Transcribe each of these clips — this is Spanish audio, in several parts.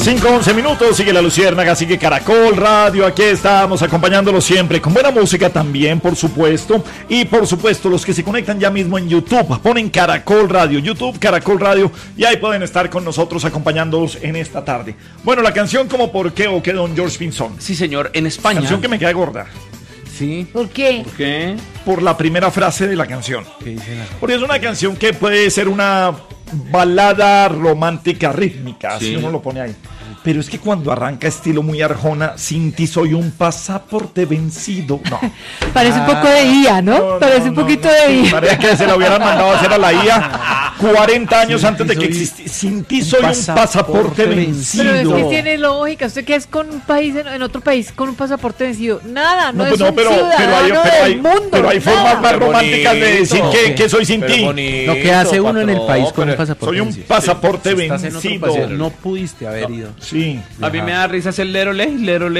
5:11 minutos, sigue La Luciérnaga, sigue Caracol Radio, aquí estamos acompañándolos siempre con buena música también, por supuesto, y por supuesto los que se conectan ya mismo en YouTube, ponen Caracol Radio, YouTube Caracol Radio, y ahí pueden estar con nosotros acompañándolos en esta tarde. Bueno, la canción como ¿Por qué o qué, don George Pinzón? Sí, señor, en España. Canción que me queda gorda. Sí. ¿Por qué? ¿Por qué? Por la primera frase de la canción. ¿Qué dice la... Porque es una canción que puede ser una balada romántica rítmica, Sí. si uno lo pone ahí. Pero es que cuando arranca estilo muy Arjona, sin ti soy un pasaporte vencido. No. Parece un poco de IA, ¿no? Parece un poquito de IA. Parece que se la hubieran mandado a hacer a la IA 40 años antes de que existiera. Sin ti soy un pasaporte vencido. Pero es que tiene lógica. ¿Usted qué es con un país, en otro país, con un pasaporte vencido? Nada, no, es un ciudadano del mundo. Pero hay formas más Pero románticas de decir que soy sin ti. Bonito, Lo que hace uno en el país con un pasaporte. Soy un vencido. pasaporte Si estás en otro vencido. país, no pudiste haber ido. Sí. A mí me da risa hacer leroley.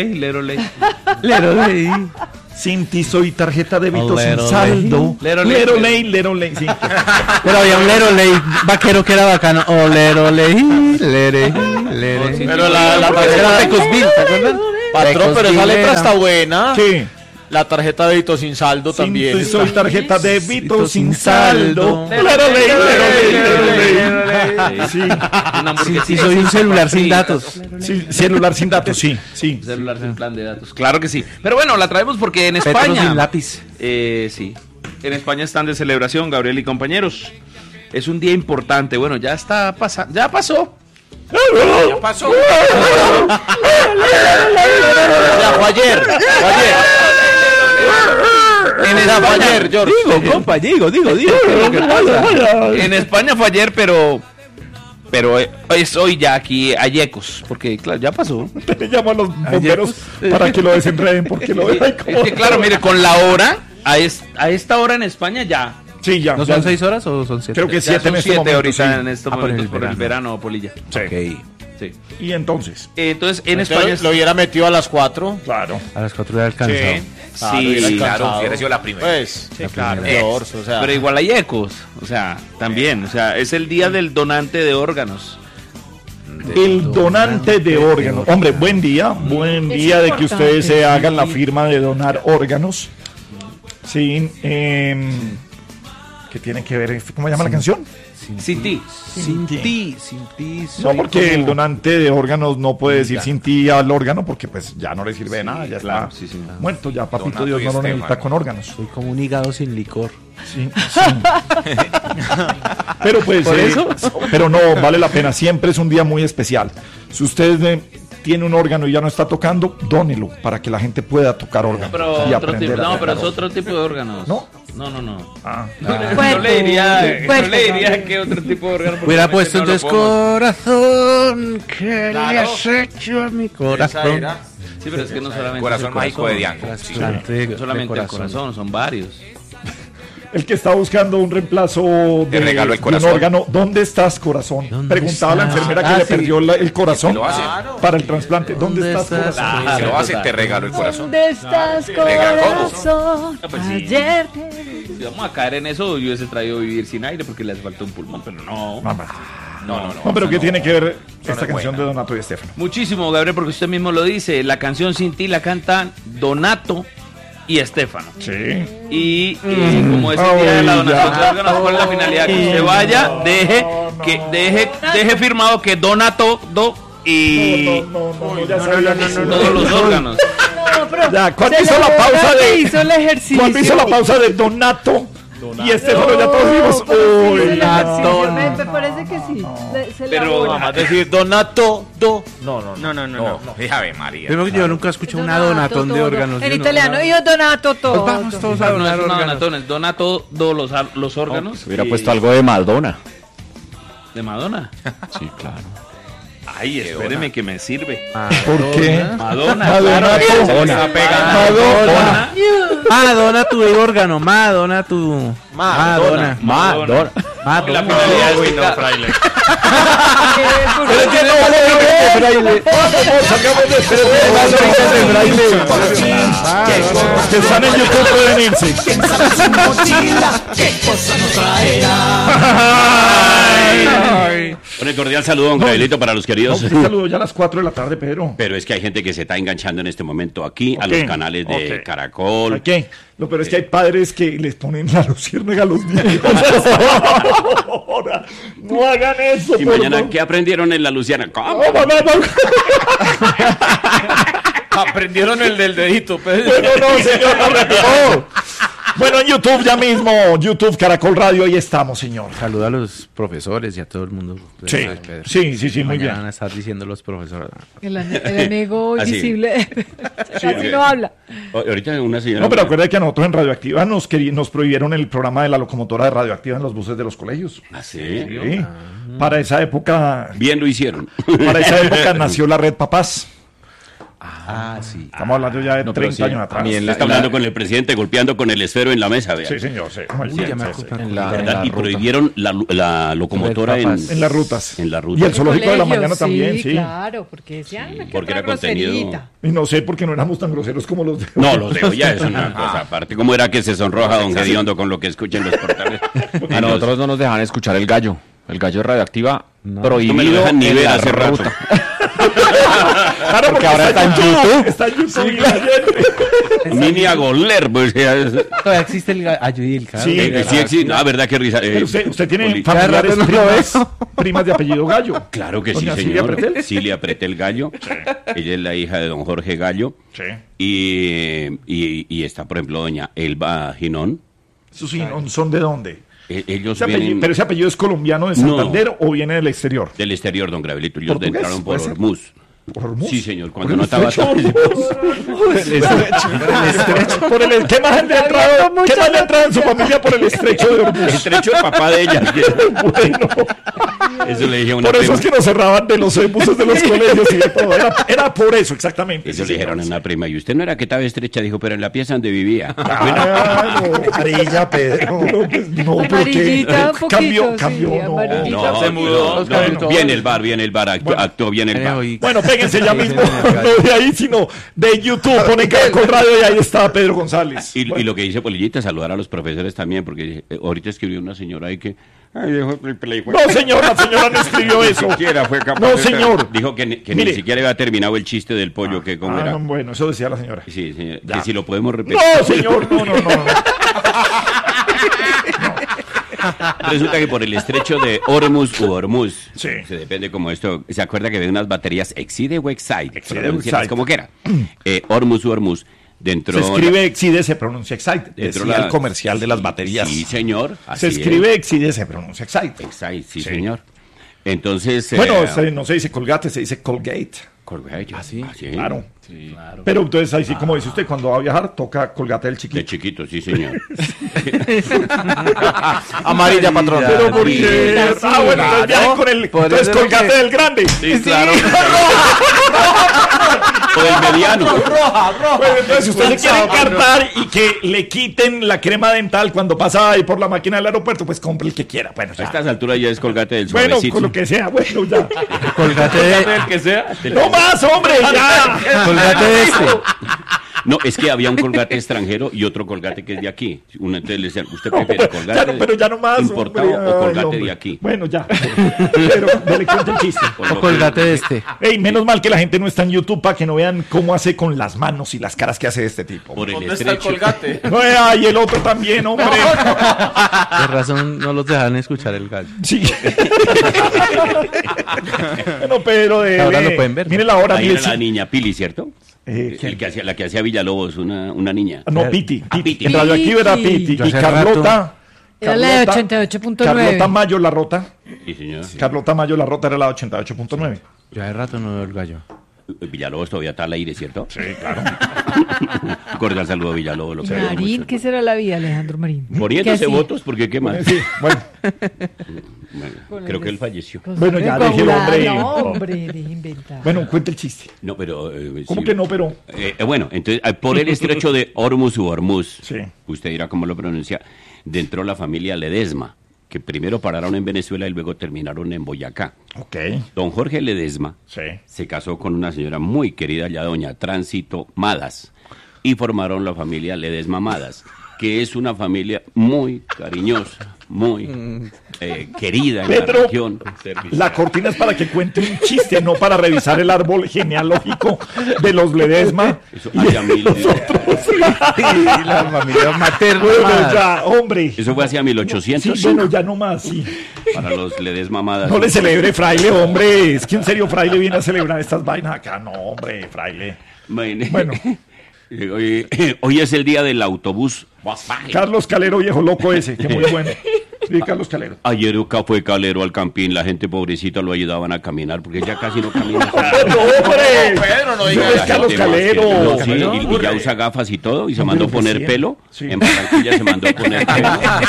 Sin ti soy tarjeta de débito sin Leroley. saldo. Leroley. Sí. Pero había un leroley vaquero que era bacano. O leroley, lere. Pero la tarjeta de Cosbil, ¿te acuerdas? Patrón, pero esa letra está buena. ¿Qué? La tarjeta de débito sin saldo también. Sin ti soy tarjeta de débito sin sin saldo. saldo. Leroley. Sí. Una hamburguesita Sí, soy un celular sin datos. Sí, celular sin datos, sí. Un celular sin plan de datos. Claro que sí. Pero bueno, la traemos porque en Petro España. sin lápiz. Sí. En España están de celebración, Gabriel y compañeros. Es un día importante. Bueno, ya está pasando. Ya pasó. Ya pasó. Ya fue ayer. En esa fue ayer, George. Digo, compa, digo. ¿Qué es lo que pasa? En España fue ayer, pero es hoy ya aquí hay ecos, porque claro, ya pasó. Te llamo a los bomberos para que lo desenreden, porque lo dejan como... Es que claro, mire, con la hora, a esta hora en España ya. Sí, ya. ¿No son 6 horas o son 7? Creo que Ya 7 en son este 7 momento, ahorita sí. en estos por el momentos por el verano. verano, Polilla. Sí. Ok. Sí. Y entonces, Entonces, en España Lo hubiera metido a las 4. claro. A las 4 de alcanzado. sí, claro, hubiera sido la primera. Pues, sí, claro. George, o sea. pero igual hay ecos, o sea, también, o sea, es el día del donante de órganos. El donante de órganos. Hombre, buen día de que ustedes se hagan la firma de donar órganos. Sí, ¿qué tiene que ver? ¿Cómo se llama la canción? Sin ti. Sin ti. No, porque el donante de órganos no puede decir Ya. sin ti al órgano, porque pues ya no le sirve de nada, ya claro, está sí. muerto, ya papito Donato Dios y no lo Estefan. necesita con órganos. Soy como un hígado sin licor. Sí. Pero pues, ¿Por eso? pero no, vale la pena, siempre es un día muy especial. Si usted tiene un órgano y ya no está tocando, dónelo para que la gente pueda tocar órganos Pero y otro aprender tipo, a no, tocar pero es órganos. otro tipo de órganos. ¿No? No. Ah. No le diría que otro tipo de órgano. porque Hubiera realmente puesto no lo entonces pongo. corazón que le Claro. has hecho a mi Esa corazón. era. Sí, pero es que no solamente Corazón es el mágico de Diango. Trasplante de No solamente el corazón, son varios. El que está buscando un reemplazo Te regaló el de un corazón. órgano, ¿dónde estás, corazón? ¿Dónde Preguntaba la estás? enfermera que Ah, le sí. perdió el corazón Que lo hace. para el trasplante. ¿Dónde ¿Dónde estás, estás? corazón? Si lo hace, te regalo el corazón. ¿Dónde estás, corazón? Pues sí. Ayer te... Si vamos a caer en eso, yo hubiese traído Vivir sin aire porque le hace falta un pulmón, pero no. No, pero ¿qué tiene que ver esta canción de Donato y Estefano? Muchísimo, Gabriel, porque usted mismo lo dice. La canción Sin ti la cantan Donato y Estefano. Sí. Y como es el día de la donación de órganos, ¿cuál es la finalidad? Que usted vaya, deje firmado que Donato y No, ya sabía que sí. todos los órganos. No, pero Ya, ¿cuándo se hizo la le pausa nota que de- hizo el ejercicio? ¿Cuándo hizo la pausa de Donato y Estefano? Ya todos vimos. Pero sí hizo Uy, el ejercicio. Donato. Me parece que sí. Se Pero elabora. Vamos a decir Donato, No, déjame María. Primero que yo nunca escuché una Donato, donatón de todo. órganos. En Yo no- italiano, yo donato todo. Pues vamos todos a No es donar una órganos. donatón, es Donato los órganos. Hubiera y- puesto algo de Madonna. de Madonna. Sí, claro. Ay, espéreme que me sirve. ¿Por qué? Madonna, Madonna, claro. Madonna. Está pegando. Madonna. Madonna tu órgano, Madonna tu. Madonna. Madonna. La finalidad es quitar- Pero que no vale de braille. Vamos, sacamos de este de braille. Que están en YouTube, pueden irse. ¿Quién sabe su mochila? ¿Qué cosa nos traerá? Un cordial saludo, don Gabrielito, para los queridos. Un saludo ya a las 4 de la tarde, Pedro. Pero es que hay gente que se está enganchando en este momento aquí a los canales de Caracol. ¿A qué? Lo peor es que hay padres que les ponen la luciérnaga a los niños. No hagan eso. Y mañana, ¿qué aprendieron en la Luciana? ¿Cómo? Aprendieron el del dedito, Pedro. Bueno, no, señor, no repito. Bueno, en YouTube ya mismo, YouTube Caracol Radio, ahí estamos, señor. Saluda a los profesores y a todo el mundo. Sí, sí, muy bien. Van a estar diciendo los profesores. El enemigo Así. invisible. Así no habla. Ahorita una señora... No, pero acuérdate que a nosotros en Radioactiva nos prohibieron el programa de la locomotora de Radioactiva en los buses de los colegios. ¿Ah, sí? Sí. Para esa época... Bien lo hicieron. Para esa época nació la Red Papás. Ah, sí. Estamos hablando ya de 30 años atrás. Está hablando con el presidente, golpeando con el esfero en la mesa, vea. Sí, señor, sí. ¿Verdad? Y prohibieron la locomotora en las rutas. En las rutas. Y el zoológico de la mañana también, sí. Claro, porque decían que porque era groserita. contenido. Y no sé por qué no éramos tan groseros como los de hoy. No, los de hoy ya es una cosa aparte. ¿Cómo era que se sonroja don Gediondo con lo que escuchen los portales? A nosotros no nos dejan escuchar el gallo. El gallo de Radioactiva No prohibido me lo dejan ni en ver la hace rato. ruta. Claro, porque ahora está en YouTube. Está en YouTube. Mini a goler, pues. Todavía existe el gallo y el carro. Sí, Sí existe. No, verdad que risa. Pero usted tiene Poli- familiares no lo primas de apellido Gallo. Claro que sí, Doña Silvia señor. Pretel. Silvia Pretel Gallo. Ella es la hija de don Jorge Gallo. Sí. Y está, por ejemplo, doña Elba Ginón. ¿Sus son de dónde? Ellos Ese apellido- vienen ¿Pero ese apellido es colombiano de Santander o viene del exterior? del exterior, don Gravelito. Ellos ¿Portugués? entraron por ¿Puede ser? Hormuz. ¿Por Hormuz? Sí, señor. ¿Por Cuando el no estaba estrecho tan... Por el ¿Qué más le ha entrado? ¿Qué más le ha entrado en su familia por el estrecho de El Hormuz? estrecho de papá de ella. Bueno, Eso le dije a una por eso prima. es que nos cerraban de los buses de los colegios y de todo. Era por eso, exactamente. Eso Sí, le dijeron a señor. una prima. Y usted no era que estaba estrecha, dijo, pero en la pieza donde vivía. Claro, amarilla, Pedro. No, pues, no, Amarillita, un poquito, cambió, sí, no. amarillita. No, Se mudó. no, viene el bar, actuó bien el bar. Bueno, péguense ya mismo, no de ahí, sino de YouTube, ponen Caracol Radio y ahí está Pedro González. Y lo que dice Polillita, saludar a los profesores también, porque ahorita escribió una señora ahí que... Ay, dijo, No, señor, la señora no escribió eso. Siquiera fue capaz No, de- señor. Dijo que Mire. ni siquiera había terminado el chiste del pollo, que cómo era. No, bueno, eso decía la señora. Sí, señor, Ya. que si lo podemos repetir. No, señor, no. Resulta que por el estrecho de Hormuz u Hormuz, Sí. se depende como esto, ¿se acuerda que había unas baterías Exide o Excite? Exide o Pronunciadas Excite. como quiera. Hormuz u Hormuz, dentro... Se escribe Exide, se pronuncia Excite. dentro Decía la- el comercial de las baterías. Sí, señor. Se así escribe Exide, se pronuncia Excite. es. Excite, sí, Sí. señor. Entonces... Bueno, no se dice Colgate, se dice Colgate. Colgate. ¿Ah, sí? Claro. Pero entonces ahí sí, como dice usted, cuando va a viajar, toca Colgate del De chiquito. chiquito, sí, señor. Amarilla, patrón. Pero ¿por qué? Sí, Bueno, entonces viajen con el... Por Entonces eso es Colgate que- del grande. Sí, claro. O del mediano. Pues entonces, si usted se quiere encartar y que le quiten la crema dental cuando pasa ahí por la máquina del aeropuerto, pues compre el que quiera. Bueno, A ya. estas alturas ya es Colgate del Bueno, suavecito. con lo que sea, bueno, ya. Colgate El que sea. ¡No más, hombre! ¡Ya! Colgate de este. No, es que había un Colgate extranjero y otro Colgate que es de aquí. Entonces le decían, ¿usted prefiere Colgate Ya no, pero ya no más. importado hombre, o ay, Colgate hombre. de aquí? Bueno, ya. Pero dale cuenta el chiste. Por lo O Colgate de este. Ey, menos mal que la gente no está en YouTube para que no vean cómo hace con las manos y las caras que hace este tipo. Por el ¿Dónde está el estrecho. colgate? No, y el otro también, hombre. De razón no los dejan escuchar el gallo. Sí. Bueno, pero de. Ahora lo pueden ver, ¿no? Mire la hora, Ahí era 10. la niña Pili, ¿cierto? ¿Quién? La que hacía Villalobos, una niña. No, Piti. Ah, Piti. En Radioactivo era Piti. Yo Y hace Carlota. Era la de Carlota 88.9. Carlota Mayo La Rota. Sí, señor. Carlota Mayo La Rota era la de 88.9. Yo hace rato no veo el gallo. Villalobos todavía está al aire, ¿cierto? Sí, claro. Cordial saludo a Villalobos. Lo queremos Marín, mucho. ¿qué será la vida, Alejandro Marín? Muriéndose ¿Qué hacía? votos, porque qué más. Sí, bueno. Bueno, creo que él falleció. Con Bueno, su ya, coagulada. déjelo, hombre. No, hombre, deje inventar. Bueno, cuente el chiste. No, pero... ¿Cómo sí. que no, pero? Bueno, entonces, por el estrecho de Hormuz u Hormuz, Sí. usted dirá cómo lo pronuncia, entró la familia Ledesma, que primero pararon en Venezuela y luego terminaron en Boyacá. Ok. Don Jorge Ledesma Sí. se casó con una señora muy querida, ya doña Tránsito Madas, y formaron la familia Ledesma Madas, que es una familia muy cariñosa, muy querida en la Pedro, región. la cortina es para que cuente un chiste, no para revisar el árbol genealógico de los Ledesma. Eso hace a mil- Y la familia materna. Bueno, ya, hombre. Eso fue hacia 1800. Sí, bueno, ya no más, sí. Para los Ledesma mamadas. No le celebre, fraile, hombre. Es que en serio, fraile viene a celebrar estas vainas acá. No, hombre, fraile. Bueno. Hoy es el día del autobús Volkswagen. Carlos Calero, viejo loco ese, que muy bueno. Sí, Carlos Calero. Ayer acá fue Calero al campín, la gente pobrecita lo ayudaban a caminar, porque ya casi no camina. ¡No, hombre! Pedro, no No diga es La Carlos gente más Calero. que- sí, y ya usa gafas y todo, y se mandó a poner Sí. pelo. Sí. En Barranquilla se mandó a poner pelo.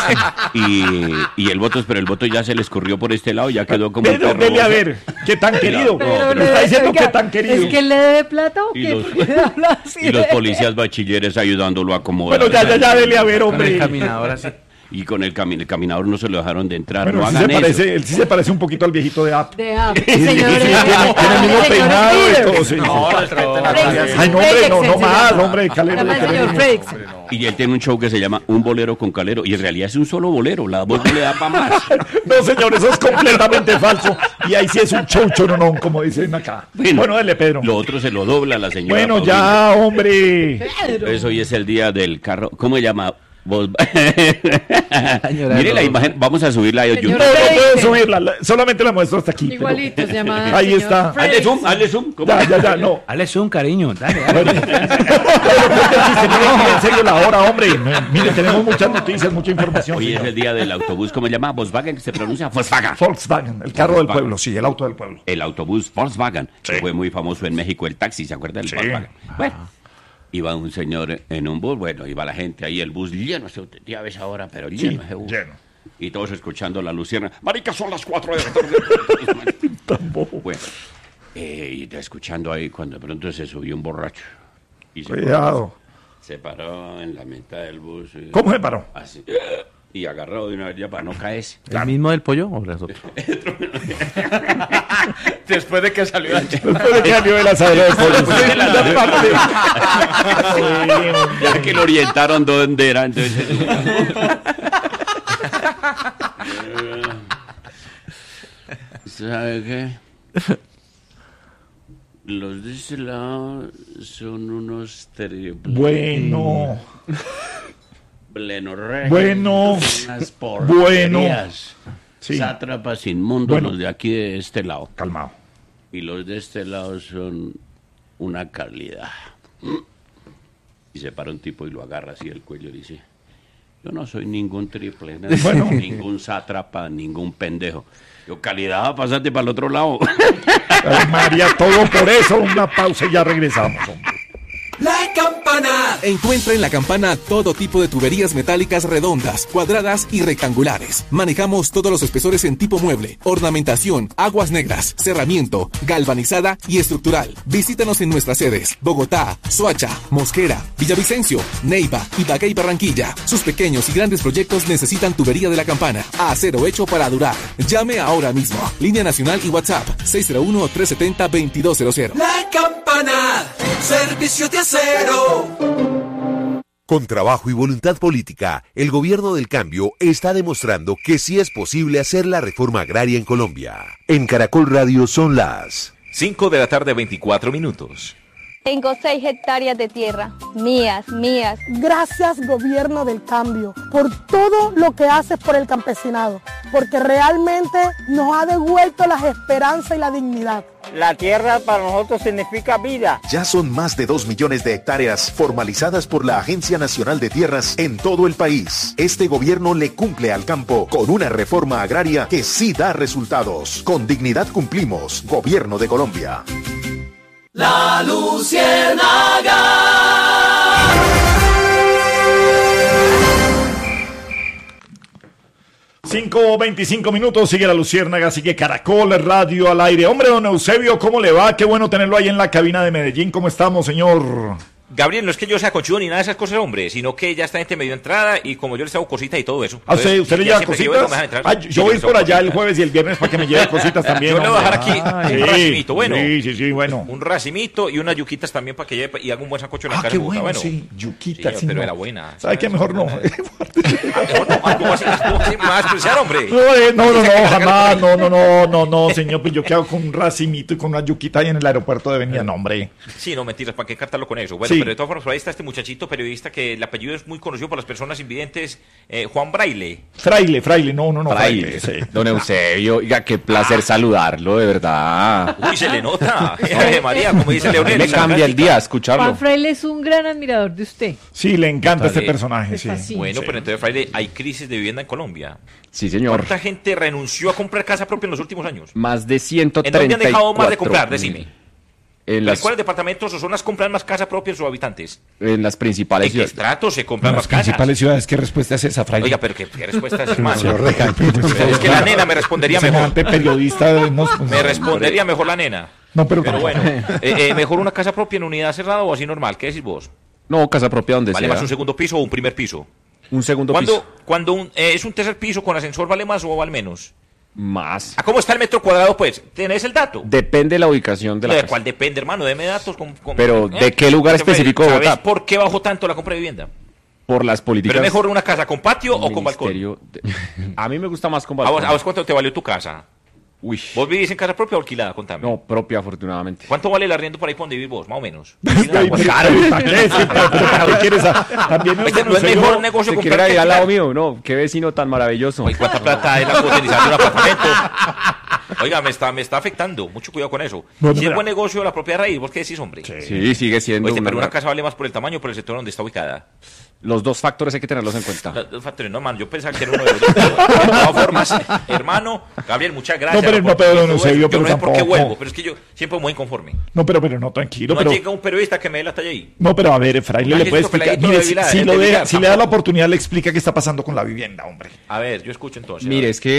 Y el voto, pero el voto ya se le escurrió por este lado, ya quedó como un Pedro, perro. dele a ver, qué tan querido. Pero Me está diciendo oiga, qué tan querido. ¿Es que él le debe plata o Y qué? los- ¿Por qué habla así Y los de- policías bachilleres ayudándolo a acomodar. Bueno, ya, dele a ver, Con el hombre. caminador así. Y con el caminador no se lo dejaron de entrar. Bueno, no él sí, hagan se eso. parece, él sí se parece un poquito al viejito de App. De App. Sí, Señor, tiene el mismo peinado y todo, sí. Ay, no, hombre, no más, hombre, Calero. Llama le el señor queremos. Fredrickson. Y él tiene un show que se llama Un bolero con Calero. Y en realidad es un solo bolero. La voz no le da para más. No, señor, eso es completamente falso. Y ahí sí es un choucho, no, como dicen acá. Bueno, dele, Pedro. Lo otro se lo dobla la señora. Bueno, Paulina. ya, hombre. Entonces hoy es el día del carro. ¿Cómo se llama? Señora, Mire la no. imagen. Vamos a subirla a Señor YouTube. Pero no puedo Fredrickson. subirla, solamente la muestro hasta aquí. pero- Igualito se llama. Ahí señor está. Fredrickson. Hazle zoom, hazle zoom. ¿Cómo? Ya, no. Dale zoom, cariño. Dale, Bueno. Pero cuente el chiste, mire, en serio la hora, hombre. Mire, tenemos muchas noticias, mucha información. Hoy es señor. el día del autobús. ¿Cómo se llama? Volkswagen, que se pronuncia Volkswagen. Volkswagen, el carro del pueblo, sí, el auto del pueblo. El autobús Volkswagen, Sí. que fue muy famoso en México, el taxi, ¿se acuerda del Sí. Volkswagen? Bueno, iba un señor en un bus, bueno, iba la gente ahí, el bus lleno, ya ves ahora, pero lleno ese bus. lleno. Y todos escuchando la lucierna. Marica, son las 4 de la tarde. Tampoco. Bueno, y escuchando ahí, cuando de pronto se subió un borracho. Y Cuidado. se paró en la mitad del bus. ¿Cómo se paró? Así. Y agarrado de una vez ya para no caerse. ¿El mismo del pollo o los otros? Después de que salió al Después de que salió el asadero de pollo. Sí, la parte. Sí, Ya que lo orientaron dónde era, entonces. ¿Sabe qué? Los de ese lado son unos Bueno, plenorregios, Bueno. unas porquerías, sí. sátrapas inmundos, Bueno. los de aquí de este lado. calmado. Y los de este lado son una calidad. Y se para un tipo y lo agarra así del cuello y dice: yo no soy ningún triple, no soy Bueno. ningún sátrapa, ningún pendejo. Yo, calidad, pasate para el otro lado. Ay, María, todo por eso. Una pausa y ya regresamos, hombre. La Campana. Encuentra en La Campana todo tipo de tuberías metálicas redondas, cuadradas y rectangulares. Manejamos todos los espesores en tipo mueble, ornamentación, aguas negras, cerramiento, galvanizada y estructural. Visítanos en nuestras sedes: Bogotá, Soacha, Mosquera, Villavicencio, Neiva, Ibagué y Barranquilla. Sus pequeños y grandes proyectos necesitan tubería de La Campana. Acero hecho para durar. Llame ahora mismo. Línea nacional y WhatsApp 601-370-2200. La Campana, servicio de acero. Con trabajo y voluntad política, el gobierno del cambio está demostrando que sí es posible hacer la reforma agraria en Colombia. En Caracol Radio son las 5 de la tarde, 24 minutos. Tengo 6 hectáreas de tierra, mías. Gracias, gobierno del cambio, por todo lo que haces por el campesinado, porque realmente nos ha devuelto las esperanzas y la dignidad. La tierra para nosotros significa vida. Ya son más de 2 millones de hectáreas formalizadas por la Agencia Nacional de Tierras en todo el país. Este gobierno le cumple al campo con una reforma agraria que sí da resultados. Con dignidad cumplimos. Gobierno de Colombia. La Luciérnaga. Cinco 25 minutos, sigue la Luciérnaga, sigue Caracol Radio al aire. Hombre, don Eusebio, ¿cómo le va? Qué bueno tenerlo ahí en la cabina de Medellín. ¿Cómo estamos, señor? Gabriel, no es que yo sea conchudo ni nada de esas cosas, hombre, sino que ya esta gente me dio entrada y como yo les hago cositas y todo eso. ¿A usted le lleva cositas? Yo voy por allá el jueves y el viernes para que me lleve cositas también. Yo le voy a dejar aquí un racimito, bueno. Sí, bueno. Un racimito y unas yuquitas también para que lleve y haga un buen sancocho en la casa. Qué bueno, sí, yuquitas. Sí, pero era buena. ¿Sabe qué? Mejor no. Mejor no, algo así más especial, hombre. No, jamás, no, señor, pues yo qué hago con un racimito y con una yuquita ahí en el aeropuerto de Venida, no, hombre. Sí, no, mentiras, ¿para qué cartarlo con eso? Bueno, pero de todas formas, por ahí está este muchachito periodista que el apellido es muy conocido por las personas invidentes, Juan Braille. Fraile, no, Fraile. Sí. Don Eusebio, oiga, qué placer saludarlo, de verdad. Uy, se le nota. María, como dice Leonel. Me cambia el día escucharlo. Juan Fraile es un gran admirador de usted. Sí, le encanta este personaje, sí. Bueno, pero entonces, Fraile, hay crisis de vivienda en Colombia. Sí, señor. ¿Cuánta gente renunció a comprar casa propia en los últimos años? Más de 134. ¿En dónde han dejado más de comprar? Decime. ¿Cuáles departamentos o zonas compran más casa propia en sus habitantes? En las principales ciudades. ¿En qué estratos se compran más casas? En las principales ciudades, ¿qué respuesta es esa, Fraile? Oiga, pero ¿qué respuesta es, hermano? Es que la nena me respondería mejor. Periodista me respondería mejor la nena. No, pero bueno, mejor una casa propia en unidad cerrada o así normal. ¿Qué decís vos? No, casa propia donde ¿Vale sea. más un segundo piso o un primer piso? Un segundo piso. Cuando es un tercer piso con ascensor, ¿vale más o vale menos? Más. ¿A cómo está el metro cuadrado, pues? ¿Tenés el dato? Depende de la ubicación de la casa. ¿De cuál depende, hermano? Deme datos. Pero, ¿de qué lugar específico de Bogotá? ¿Sabes por qué bajó tanto la compra de vivienda? Por las políticas. ¿Pero es mejor una casa con patio o con balcón? A mí me gusta más con balcón. ¿A vos cuánto te valió tu casa? Uy. ¿Vos vivís en casa propia o alquilada? Contame. No, propia, afortunadamente. ¿Cuánto vale el arriendo por ahí por donde vivís vos? Más o menos. También no es mejor negocio comprar que al lado mío, no. Qué vecino tan maravilloso. Oye, ¿cuánta plata es la potenciación de un apartamento? Oiga, me está afectando. Mucho cuidado con eso. Bueno, si es buen negocio la propia raíz, ¿vos qué decís, hombre? Sí, sigue siendo. Oye, pero una casa vale más por el tamaño o por el sector donde está ubicada. Los dos factores hay que tenerlos en cuenta. Los dos factores, no, man, yo pensaba que era uno de los dos. De todas formas, hermano, Gabriel, muchas gracias. No sé por qué vuelvo, pero es que yo siempre muy inconforme. No, pero no, tranquilo. No llega un periodista que me dé la talla ahí. No, pero a ver, Fraile le puede explicar. Mire, si le da la oportunidad, le explica qué está pasando con la vivienda, hombre. A ver, yo escucho entonces. Mire, es que